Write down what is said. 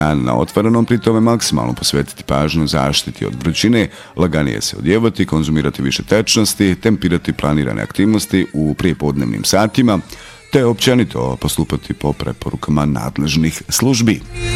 Na otvorenom pri tome maksimalno posvetiti pažnju zaštiti od vrućine, laganije se odjevati, konzumirati više tečnosti, tempirati planirane aktivnosti u prijepodnevnim satima, te općenito postupati po preporukama nadležnih službi.